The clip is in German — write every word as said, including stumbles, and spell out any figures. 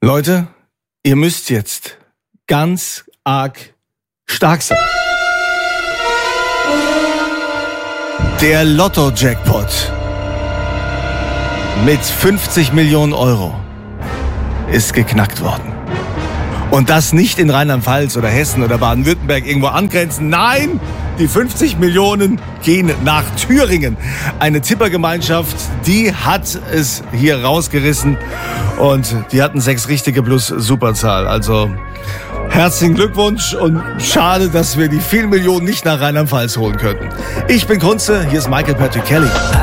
Leute, ihr müsst jetzt ganz arg stark sein. Der Lotto-Jackpot mit fünfzig Millionen Euro ist geknackt worden. Und das nicht in Rheinland-Pfalz oder Hessen oder Baden-Württemberg irgendwo angrenzen. Nein, die fünfzig Millionen gehen nach Thüringen. Eine Tippergemeinschaft, die hat es hier rausgerissen. Und die hatten sechs richtige plus Superzahl. Also herzlichen Glückwunsch und schade, dass wir die vielen Millionen nicht nach Rheinland-Pfalz holen könnten. Ich bin Kunze, hier ist Michael Patrick Kelly.